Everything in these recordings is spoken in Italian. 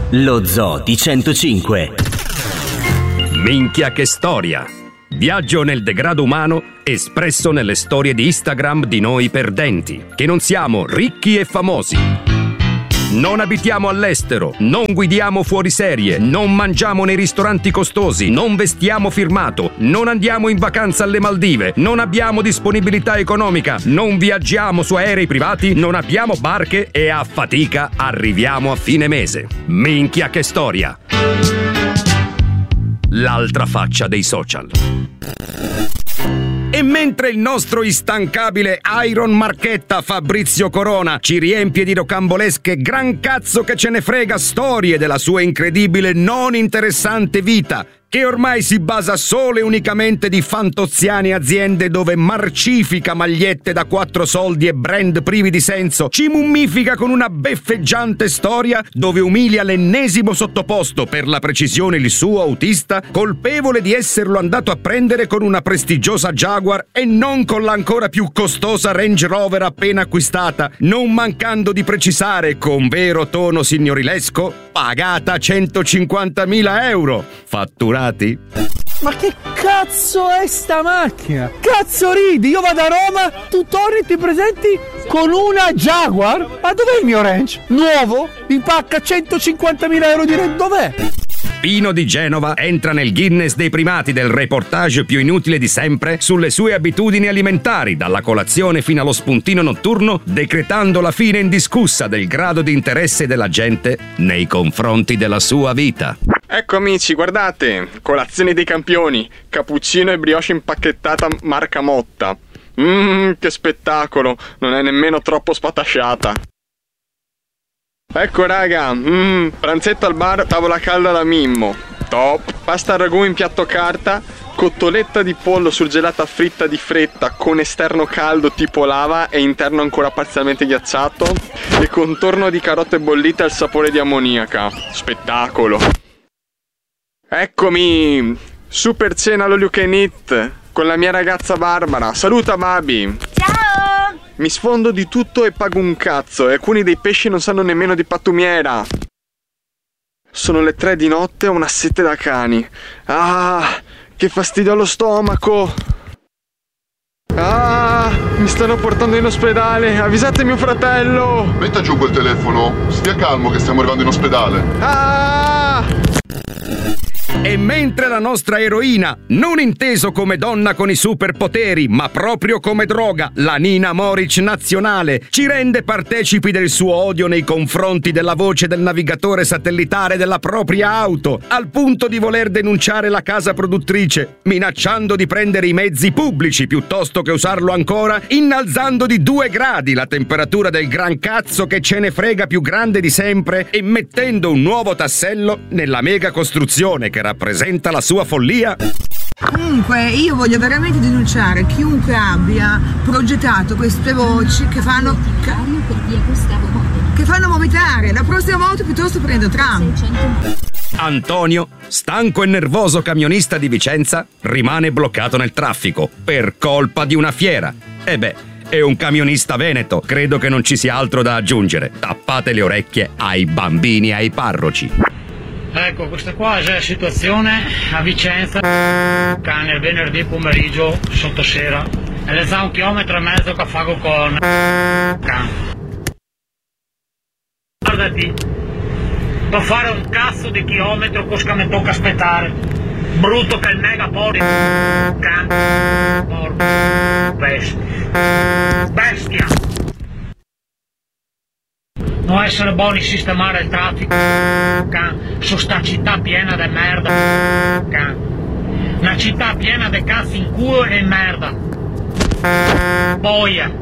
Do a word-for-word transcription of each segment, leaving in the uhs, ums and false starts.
Lo Zoo di centocinque. Minchia che storia! Viaggio nel degrado umano espresso nelle storie di Instagram di noi perdenti, che non siamo ricchi e famosi. Non abitiamo all'estero, non guidiamo fuori serie, non mangiamo nei ristoranti costosi, non vestiamo firmato, non andiamo in vacanza alle Maldive, non abbiamo disponibilità economica, non viaggiamo su aerei privati, non abbiamo barche e a fatica arriviamo a fine mese. Minchia che storia! L'altra faccia dei social. E mentre il nostro instancabile Iron Marchetta Fabrizio Corona ci riempie di rocambolesche gran cazzo che ce ne frega storie della sua incredibile non interessante vita, che ormai si basa solo e unicamente di fantoziane aziende dove marcifica magliette da quattro soldi e brand privi di senso, ci mummifica con una beffeggiante storia dove umilia l'ennesimo sottoposto, per la precisione il suo autista, colpevole di esserlo andato a prendere con una prestigiosa Jaguar e non con l'ancora più costosa Range Rover appena acquistata, non mancando di precisare con vero tono signorilesco, pagata centocinquantamila euro. Fatturati. Ma che cazzo è sta macchina? Cazzo ridi? Io vado a Roma, tu torni e ti presenti con una Jaguar? Ma dov'è il mio Range? Nuovo? Mi pacca centocinquantamila euro di Range, dov'è? Pino di Genova entra nel Guinness dei primati del reportage più inutile di sempre sulle sue abitudini alimentari, dalla colazione fino allo spuntino notturno, decretando la fine indiscussa del grado di interesse della gente nei confronti della sua vita. Ecco amici, guardate, colazione dei campioni, cappuccino e brioche impacchettata marca Motta. Mmm, che spettacolo, non è nemmeno troppo spatasciata. Ecco raga, mmm, pranzetto al bar, tavola calda da Mimmo. Top. Pasta al ragù in piatto carta, cotoletta di pollo surgelata fritta di fretta con esterno caldo tipo lava e interno ancora parzialmente ghiacciato e contorno di carote bollite al sapore di ammoniaca. Spettacolo. Eccomi, super cena all you can eat con la mia ragazza Barbara. Saluta Babi. Ciao. Mi sfondo di tutto e pago un cazzo e alcuni dei pesci non sanno nemmeno di pattumiera. Sono le tre di notte e ho una sete da cani. Ah, che fastidio allo stomaco. Ah, mi stanno portando in ospedale. Avvisate mio fratello. Metta giù quel telefono. Stia calmo che stiamo arrivando in ospedale. Ah! E mentre la nostra eroina, non inteso come donna con i superpoteri, ma proprio come droga, la Nina Moric nazionale, ci rende partecipi del suo odio nei confronti della voce del navigatore satellitare della propria auto, al punto di voler denunciare la casa produttrice, minacciando di prendere i mezzi pubblici piuttosto che usarlo ancora, innalzando di due gradi la temperatura del gran cazzo che ce ne frega più grande di sempre e mettendo un nuovo tassello nella mega costruzione che rappresenta la sua follia. Comunque io voglio veramente denunciare chiunque abbia progettato queste voci che fanno che, che fanno vomitare. La prossima volta piuttosto prendo Trump. Antonio, stanco e nervoso camionista di Vicenza, rimane bloccato nel traffico per colpa di una fiera. E beh, è un camionista veneto, credo che non ci sia altro da aggiungere. Tappate le orecchie ai bambini e ai parroci. Ecco, questa qua è la situazione a Vicenza, cane il venerdì pomeriggio, sotto sera, e le za un chilometro e mezzo che fago con cane. Guardati, devo fare un cazzo di chilometro, così mi tocca aspettare. Brutto che il mega pori, cane, morto, bestia, bestia. Non essere buoni a sistemare il traffico, can. Su sta città piena di merda, can. Una città piena di cazzo in culo e merda. Boia.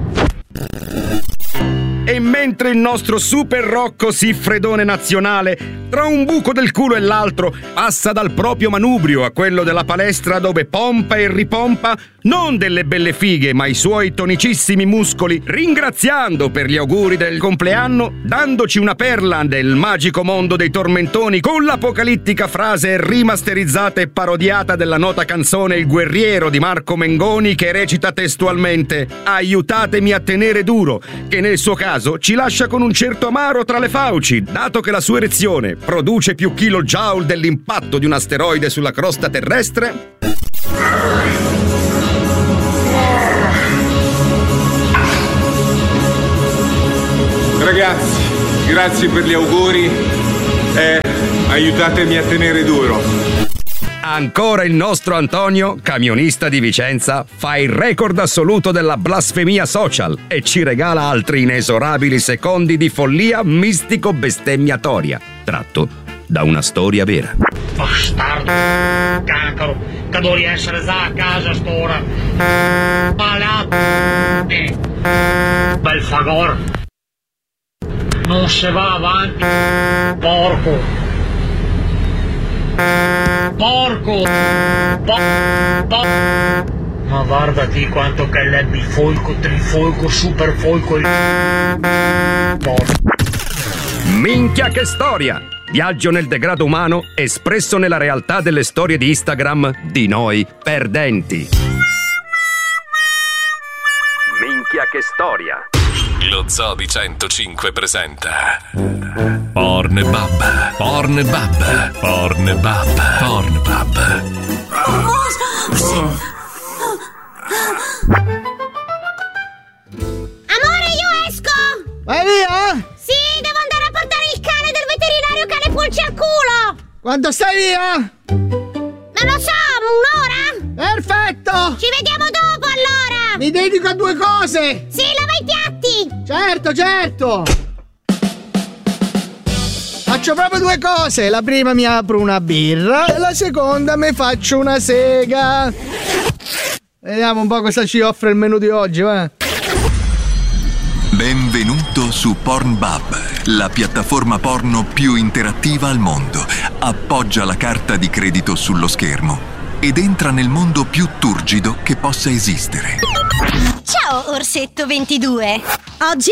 E mentre il nostro super Rocco Siffredone nazionale, tra un buco del culo e l'altro, passa dal proprio manubrio a quello della palestra dove pompa e ripompa, non delle belle fighe, ma i suoi tonicissimi muscoli, ringraziando per gli auguri del compleanno, dandoci una perla del magico mondo dei tormentoni con l'apocalittica frase rimasterizzata e parodiata della nota canzone Il guerriero di Marco Mengoni, che recita testualmente: aiutatemi a tenere duro, che nel suo caso ci lascia con un certo amaro tra le fauci, dato che la sua erezione produce più kilojoule dell'impatto di un asteroide sulla crosta terrestre. Ragazzi, grazie per gli auguri e aiutatemi a tenere duro. Ancora il nostro Antonio, camionista di Vicenza, fa il record assoluto della blasfemia social e ci regala altri inesorabili secondi di follia mistico-bestemmiatoria, tratto da una storia vera. Bastardo, cancro, che dovevi essere già a casa a st'ora. Malato, bel fagor. Non se va avanti, porco. Porco! Po- po- Ma guardati quanto che l'è bifolco, trifolco, superfolco il... Porco. Minchia che storia! Viaggio nel degrado umano espresso nella realtà delle storie di Instagram di noi perdenti. Minchia che storia! Lo Zoo di centocinque presenta Pornbub, Pornbub, Pornbub, Pornbub. Amore, io esco! Vai via? Sì, devo andare a portare il cane del veterinario che ha le pulci al culo! Quanto stai via? Non lo so, un'ora? Perfetto! Ci vediamo dopo allora! Mi dedico a due cose! Sì, lava i piatti! Certo, certo! Faccio proprio due cose. La prima mi apro una birra e la seconda mi faccio una sega. Vediamo un po' cosa ci offre il menù di oggi, va? Benvenuto su Pornbub, la piattaforma porno più interattiva al mondo. Appoggia la carta di credito sullo schermo ed entra nel mondo più turgido che possa esistere. Ciao Orsetto ventidue. Oggi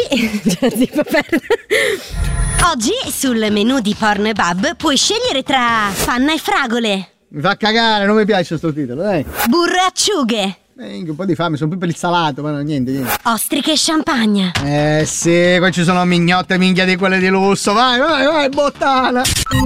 Oggi sul menù di Pornbub puoi scegliere tra panna e fragole, Mi fa cagare, non mi piace sto titolo, dai. burro e acciughe, Eh, un po' di fame, sono più per il salato, ma no, niente, niente. ostriche e champagne. Eh sì, qua ci sono mignotte minchia di quelle di lusso. Vai, vai, vai, bottana.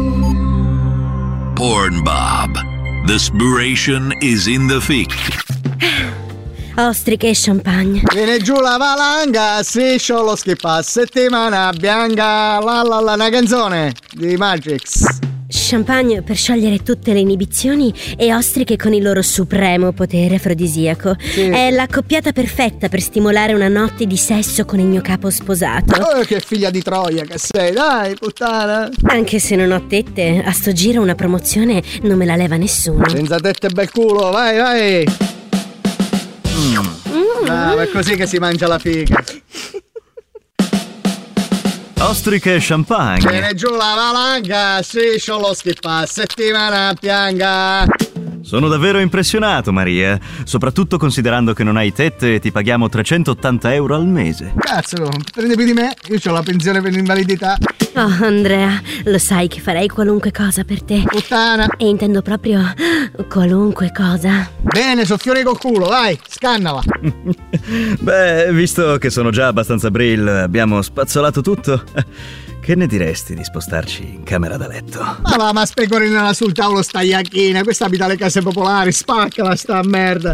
Pornbub. The spiration is in the thick. Ostriche e champagne. Viene giù la valanga, striscio lo schippa, settimana bianca, la la la, una canzone di Magix. Champagne per sciogliere tutte le inibizioni e ostriche con il loro supremo potere afrodisiaco. Sì. È l'accoppiata perfetta per stimolare una notte di sesso con il mio capo sposato. Oh, che figlia di Troia che sei, dai, puttana. Anche se non ho tette, a sto giro una promozione non me la leva nessuno. Senza tette e bel culo, vai, vai. Mm. Ah, è così che si mangia la figa. Ostriche e champagne. Viene giù la valanga, striscio lo schippa, settimana bianca. Sono davvero impressionato, Maria, soprattutto considerando che non hai tette e ti paghiamo trecentottanta euro al mese. Cazzo, prende più di me, io ho la pensione per l'invalidità. Oh, Andrea, lo sai che farei qualunque cosa per te. Puttana. E intendo proprio qualunque cosa. Bene, soffione col culo, vai, scannala. Beh, visto che sono già abbastanza brill, abbiamo spazzolato tutto. Che ne diresti di spostarci in camera da letto? Ma va, ma specorinala sul tavolo sta iacchina, questa abita le case popolari, spaccala sta merda.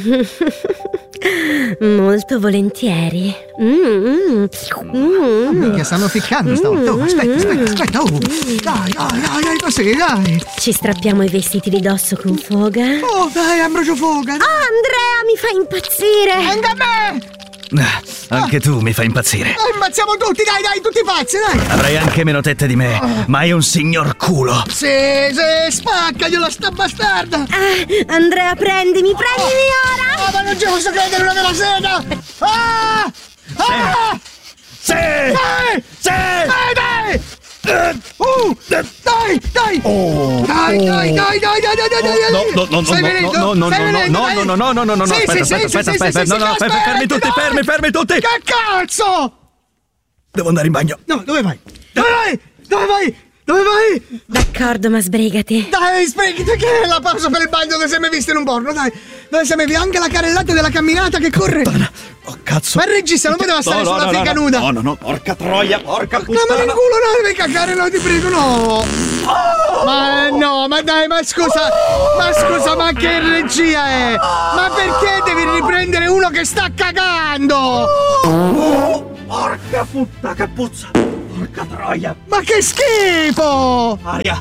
Molto volentieri. Mm, mm. Minchia, stanno ficcando stavolta. Oh, aspetta, aspetta, aspetta. Oh. Dai, dai, dai, dai, così, dai. Ci strappiamo i vestiti di dosso con foga. Oh, dai, Ambrogio Foga. Dai. Oh, Andrea, mi fa impazzire. Anche a me. Ah, anche ah. tu mi fai impazzire. Dai, impazziamo tutti, dai, dai, tutti pazzi, dai. Avrai anche meno tette di me, oh. ma hai un signor culo. Sì, sì, spaccagliela sta bastarda. Ah, Andrea, prendimi, prendimi oh. ora. Oh, ma non ci posso credere, una della sega. Ah! Ah! Sì! Dai! Sì! Dai, dai! Uh, dai, dai! Oh, dai, oh. dai, dai, dai, dai, dai, dai, dai, no, no, no, Stai no, venendo? no, no, Stai no, venendo, no, dai? no, no, no, no, no, no, Sì, aspetta, sì, aspetta, sì, aspetta, sì, aspetta, sì, no, sì, no, sì, fermi, fermi tutti, aspetta, fermi, fermi tutti. Che cazzo? Devo andare in bagno. No, dove vai? Dove vai? Dove vai? Dove vai? D'accordo, ma sbrigati. Dai, sbrigati, che è la pausa per il bagno dove sei mai visto in un porno, dai. Dove sei mai visto? Anche la carrellata della camminata che corre. Puttana. Oh, cazzo. Ma il regista non poteva stare No, no, sulla no, fica no, nuda. No, no, no, porca troia, porca puttana. No, ma in culo, no, devi cagare, no, ti prego, no. Oh! Ma no, ma dai, ma scusa, ma scusa, ma che regia è? Ma perché devi riprendere uno che sta cagando? Oh, porca puttana, che puzza. Porca troia. Ma che schifo! Aria.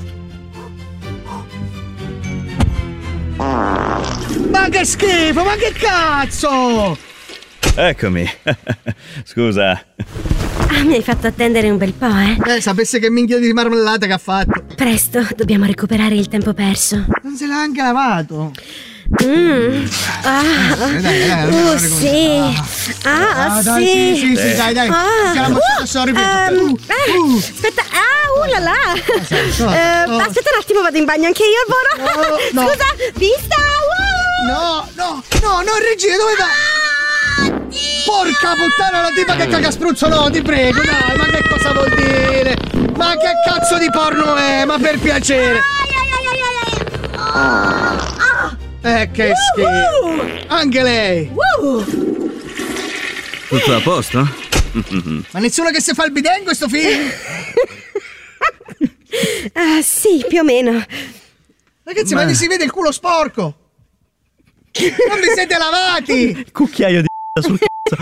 Ma che schifo, ma che cazzo! Eccomi. Scusa. Ah, mi hai fatto attendere un bel po', eh? Eh, sapesse che minchia di marmellata che ha fatto. Presto, dobbiamo recuperare il tempo perso. Non se l'ha anche lavato. Mmm. Ah. Dai, dai, dai, uh, dai, sì. Ah, Ah, dai, sì. sì, sì, sì, dai, dai. Ah. Che la mozzata sorri più. Ehm, Uh, eh, uh. Aspetta, ah, uh là là. so, Eh, oh. Aspetta un attimo, vado in bagno anche io, Voro. No, no. Scusa, vista. Uh. No, no, no, no, regia, dove va? Porca puttana, la tipa che caga spruzzo, no, ti prego, dai, ma che cosa vuol dire? Ma che cazzo di porno è? Ma per piacere. Eh, che schifo. Anche lei. Tutto a posto? Ma nessuno che si fa il bidet in questo film? Ah, sì, più o meno. Ragazzi, ma, Ma- vi si vede il culo sporco. Non vi siete lavati. Cucchiaio di sul cazzo.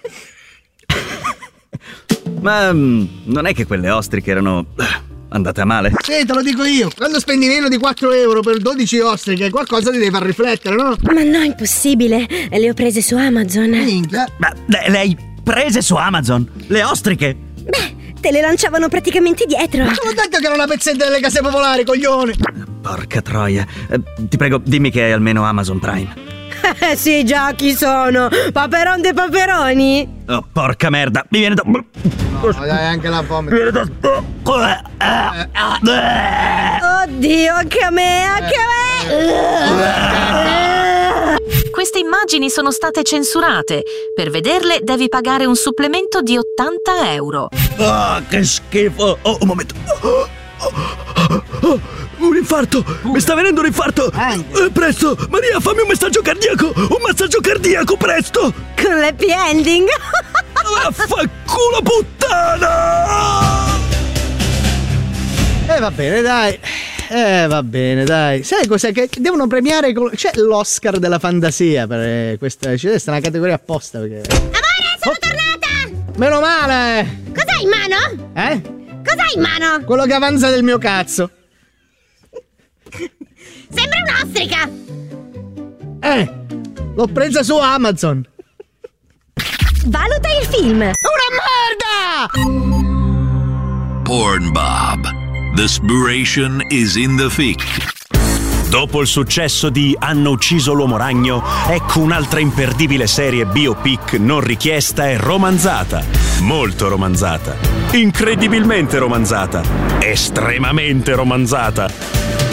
Ma mm, non è che quelle ostriche erano eh, andate a male? Sì, te lo dico io. Quando spendi meno di quattro euro per dodici ostriche, qualcosa ti deve far riflettere, no? Ma no, impossibile. Le ho prese su Amazon. Minchia. Ma le, le hai prese su Amazon? Le ostriche? Beh, te le lanciavano praticamente dietro. Te l'ho detto che era una pezzetta delle case popolari, coglione. Porca troia. Eh, ti prego, dimmi che hai almeno Amazon Prime. Eh sì, già, chi sono? Paperon dei paperoni? Oh, porca merda, mi viene da... No, dai, anche la Mi viene vomito. da... Oddio, anche a me, anche a me. Queste immagini sono state censurate. Per vederle devi pagare un supplemento di ottanta euro. Ah, che schifo. Oh, un momento. Oh, oh, oh, oh, un infarto. Mi sta venendo un infarto. Eh, presto, Maria, fammi un messaggio cardiaco. Un massaggio cardiaco, presto. Con l'happy ending. Vaffanculo puttana. Eh, va bene, dai. Eh, va bene, dai. Sai cos'è che devono premiare? Col... C'è l'Oscar della fantasia per eh, questa. C'è una categoria apposta perché. Amore, sono Oh. tornata. Meno male! Cos'hai in mano? Eh? Cos'hai in mano? Quello che avanza del mio cazzo. Sembra un'ostrica. Eh! L'ho presa su Amazon. Valuta il film. Una merda! Pornbob. The spiration is in the fic. Dopo il successo di Hanno ucciso l'uomo ragno, ecco un'altra imperdibile serie biopic non richiesta e romanzata. Molto romanzata. Incredibilmente romanzata. Estremamente romanzata.